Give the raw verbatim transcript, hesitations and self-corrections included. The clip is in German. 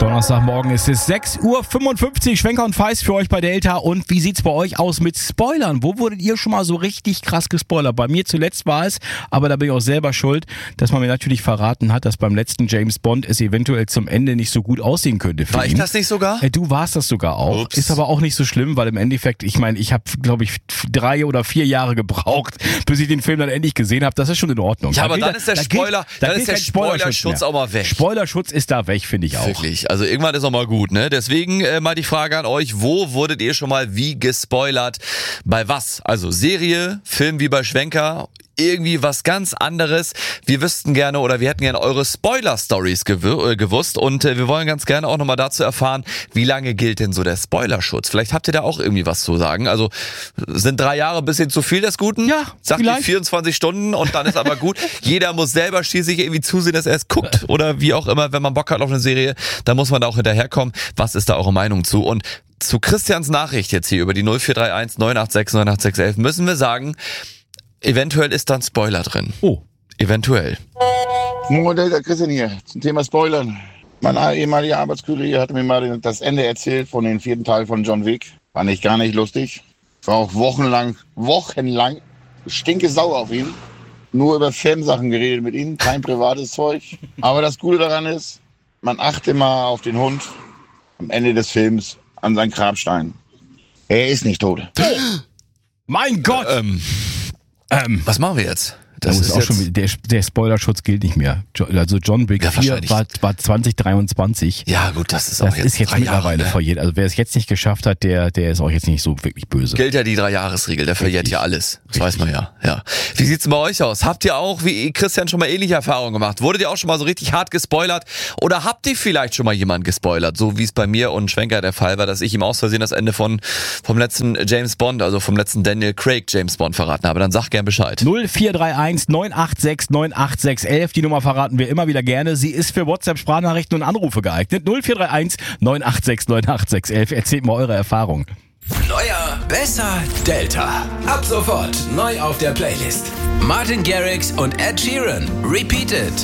Donnerstagmorgen ist es sechs Uhr fünfundfünfzig, Schwenker und Feist für euch bei Delta. Und wie sieht's bei euch aus mit Spoilern? Wo wurdet ihr schon mal so richtig krass gespoilert? Bei mir zuletzt war es, aber da bin ich auch selber schuld, dass man mir natürlich verraten hat, dass beim letzten James Bond es eventuell zum Ende nicht so gut aussehen könnte für War ihn. ich das nicht sogar? Äh, Du warst das sogar auch. Ups. Ist aber auch nicht so schlimm, weil im Endeffekt, ich meine, ich habe, glaube ich, drei oder vier Jahre gebraucht, bis ich den Film dann endlich gesehen habe. Das ist schon in Ordnung. Ja, Da aber gilt dann da- ist der da gilt- Spoiler, da dann gilt ist der kein Spoilerschutz Spoilerschutz mehr. auch mal weg. Spoilerschutz ist da weg, finde ich auch. Wirklich. Also irgendwann ist auch mal gut, ne? Deswegen äh, mal die Frage an euch, wo wurdet ihr schon mal wie gespoilert? Bei was? Also Serie, Film wie bei Schwenker, irgendwie was ganz anderes. Wir wüssten gerne oder wir hätten gerne eure Spoiler-Stories gew- äh, gewusst und äh, wir wollen ganz gerne auch nochmal dazu erfahren, wie lange gilt denn so der Spoilerschutz? Vielleicht habt ihr da auch irgendwie was zu sagen. Also sind drei Jahre ein bisschen zu viel des Guten? Ja, Sagt ihr vielleicht. vierundzwanzig Stunden und dann ist aber gut. Jeder muss selber schließlich irgendwie zusehen, dass er es guckt oder wie auch immer, wenn man Bock hat auf eine Serie, dann muss man da auch hinterherkommen. Was ist da eure Meinung zu? Und zu Christians Nachricht jetzt hier über die null vier drei eins neun acht sechs neun acht sechs eins müssen wir sagen, eventuell ist da ein Spoiler drin. Oh. Eventuell. Modell der Christian hier zum Thema Spoilern. Mein ehemaliger Arbeitskollege hat mir mal das Ende erzählt von dem vierten Teil von John Wick. Fand ich gar nicht lustig. War auch wochenlang, wochenlang stinke sauer auf ihn. Nur über Filmsachen geredet mit ihm, kein privates Zeug. Aber das Gute daran ist, man achte mal auf den Hund am Ende des Films an seinen Grabstein. Er ist nicht tot. Mein Gott! Ähm, Ähm, was machen wir jetzt? Das ist auch schon, wieder- der, der Spoilerschutz gilt nicht mehr. Jo- Also John Wick Ja, vier wahrscheinlich. war, war zwanzig dreiundzwanzig. Ja gut, das ist auch Das jetzt ist jetzt drei mittlerweile Jahre, ne? verjährt. Also wer es jetzt nicht geschafft hat, der, der ist auch jetzt nicht so wirklich böse. Gilt ja die Drei-Jahres-Regel, der verjährt Richtig. ja alles. Das weiß man ja. ja. Wie sieht's denn bei euch aus? Habt ihr auch, wie Christian, schon mal ähnliche Erfahrungen gemacht? Wurdet ihr auch schon mal so richtig hart gespoilert? Oder habt ihr vielleicht schon mal jemanden gespoilert? So wie es bei mir und Schwenker der Fall war, dass ich ihm aus Versehen das Ende von vom letzten James Bond, also vom letzten Daniel Craig James Bond verraten habe. Dann sag gern Bescheid. null vier drei eins neun acht sechs neun acht sechs elf, die Nummer verraten wir immer wieder gerne. Sie ist für WhatsApp-Sprachnachrichten und Anrufe geeignet. null vier drei eins neun acht sechs neun acht sechs elf. Erzählt mal eure Erfahrung. Neuer, besser, Delta. Ab sofort neu auf der Playlist. Martin Garrix und Ed Sheeran. Repeated.